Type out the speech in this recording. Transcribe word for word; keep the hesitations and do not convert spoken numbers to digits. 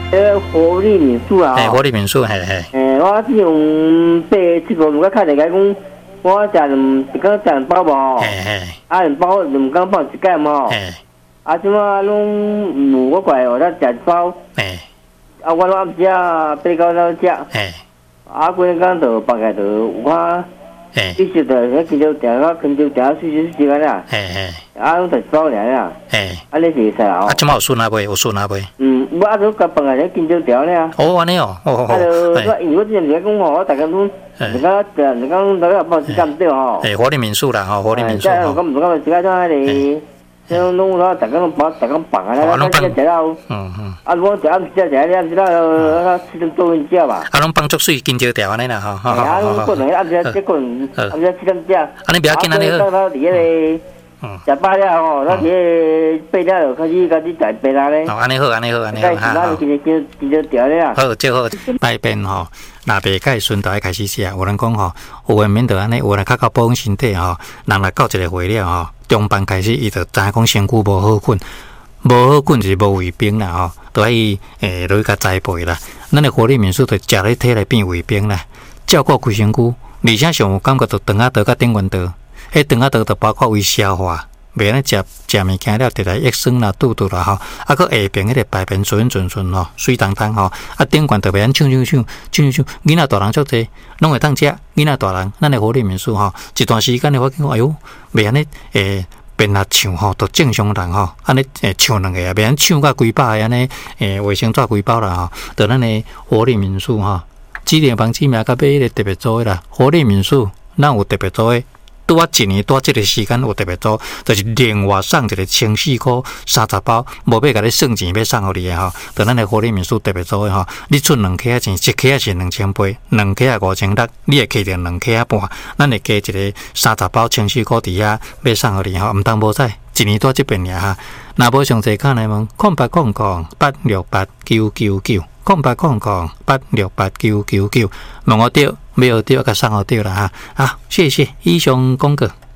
呃，活力民宿啊， 哎，活力民宿，嘿嘿。 诶，我这种八七个，如果较侪讲，我食两一工食两包无？ 嘿嘿。 啊，两包两工包一盖无？ 嘿。 啊，即马拢无我过来，我才食一包。 嘿。 啊，我拢暗时啊，八九点食。 嘿。 啊，规日工就放假就有看。 嘿。 其实就迄金州店，我金州店休息时间啦。 嘿嘿。 啊，拢十包尔啦。 嘿。 啊，你是会使哦。 啊，即马有顺啊袂？有顺啊袂？ 嗯，我啊都甲放假咧金州店咧。 哦，安尼哦，哦哦。 啊，就我因为我之前是讲吼，我逐个拢，人家人家大家帮时间对吼。 诶，活力民宿啦，吼，活力民宿。 我唔讲，自家在迄个，像拢拢逐个拢放，逐个放啊，咱咱食食了。嗯嗯。啊，我食暗食食了，暗时了，吃点多点食吧。 啊，拢放足水金蕉条安尼啦，吼。 啊，拢过两暗时即过暗时吃点食。 安尼不要紧，安尼好。 到到伫迄个。嗯，食饱了吼，咱个八了就开始开始食白啦咧。 哦，安尼好，安尼好，安尼好哈。 好，今日今今日调咧啊。 好，最好那边吼，若袂解顺就爱开始食。有人讲吼，有人免得安尼，有人较较保养身体吼，人来到一个会了吼，中班开始伊就知影讲身躯无好困，无好困就是无胃病啦吼，都爱诶落去甲栽培啦。咱的活力民宿就食咧体来变胃病啦，照顾规身躯，而且上有感觉就肠仔倒甲顶缘倒。迄肠仔倒就包括为消化，袂安尼食食物件了，直来益酸啦、肚肚啦吼，啊，佮下边迄个排便顺顺顺吼，水当当吼，啊，顶悬特别安唱唱唱唱唱，囡仔大人足济，拢会当食。囡仔大人，咱的活力民宿吼，一段时间咧，我讲哎哟，袂安尼诶，变啊唱吼，都正常人吼，安尼诶唱两个啊，袂安唱甲几百个安尼诶卫生纸几包啦吼，就咱的活力民宿吼，指定房子名甲买迄个特别做诶啦，活力民宿，咱有特别做诶。拄啊一年，拄啊即个时间有特别做，就是另外送一个千四箍三十包，无要甲你算钱要送互你诶吼。就咱诶活力民宿特别做诶吼，你出两克仔钱，一克仔是两千八，两克仔五千六，你会摕着两克仔半，咱会加一个三十包千四箍伫遐要送互你吼，毋通无使，一年拄即边尔哈。若无详细看来问，空八空空八六八九九九，空八空空八六八九九九，问我对。没有对，甲送好对了哈，好，谢谢以上讲过。